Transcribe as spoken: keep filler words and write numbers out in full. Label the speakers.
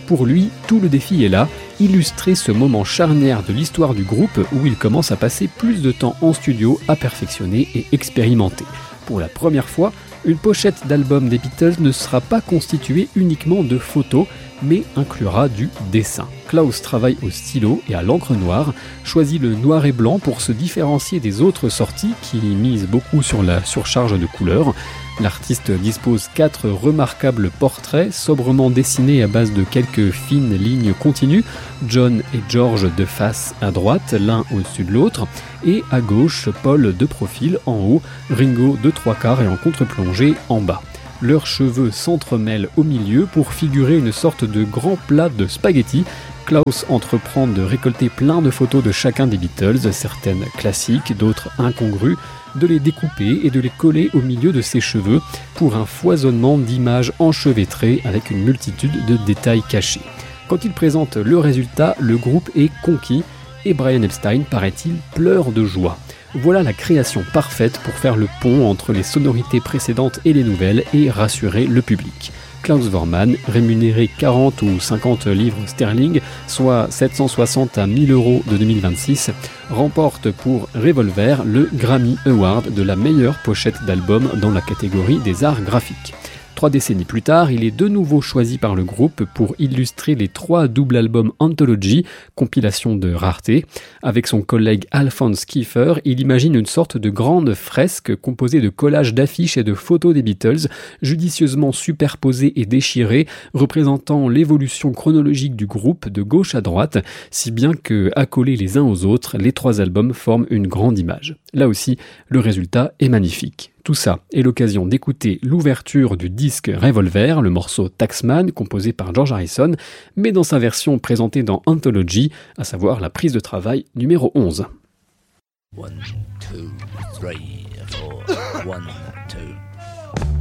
Speaker 1: Pour lui, tout le défi est là, illustrer ce moment charnière de l'histoire du groupe où il commence à passer plus de temps en studio à perfectionner et expérimenter. Pour la première fois, une pochette d'album des Beatles ne sera pas constituée uniquement de photos, mais inclura du dessin. Klaus travaille au stylo et à l'encre noire, choisit le noir et blanc pour se différencier des autres sorties qui misent beaucoup sur la surcharge de couleurs. L'artiste dispose quatre remarquables portraits sobrement dessinés à base de quelques fines lignes continues, John et George de face à droite, l'un au-dessus de l'autre, et à gauche, Paul de profil en haut, Ringo de trois quarts et en contre-plongée en bas. Leurs cheveux s'entremêlent au milieu pour figurer une sorte de grand plat de spaghettis. Klaus entreprend de récolter plein de photos de chacun des Beatles, certaines classiques, d'autres incongrues, de les découper et de les coller au milieu de ses cheveux pour un foisonnement d'images enchevêtrées avec une multitude de détails cachés. Quand il présente le résultat, le groupe est conquis et Brian Epstein, paraît-il, pleure de joie. Voilà la création parfaite pour faire le pont entre les sonorités précédentes et les nouvelles et rassurer le public. Klaus Voormann, rémunéré quarante ou cinquante livres sterling, soit sept cent soixante à mille euros de deux mille vingt-six, remporte pour Revolver le Grammy Award de la meilleure pochette d'album dans la catégorie des arts graphiques. Trois décennies plus tard, il est de nouveau choisi par le groupe pour illustrer les trois doubles albums Anthology, compilation de rareté. Avec son collègue Alphonse Kiefer, il imagine une sorte de grande fresque composée de collages d'affiches et de photos des Beatles, judicieusement superposées et déchirées, représentant l'évolution chronologique du groupe de gauche à droite, si bien que, accolés les uns aux autres, les trois albums forment une grande image. Là aussi, le résultat est magnifique. Tout ça est l'occasion d'écouter l'ouverture du disque Revolver, le morceau Taxman, composé par George Harrison, mais dans sa version présentée dans Anthology, à savoir la prise de travail numéro onze. One, two, three, four, one, two.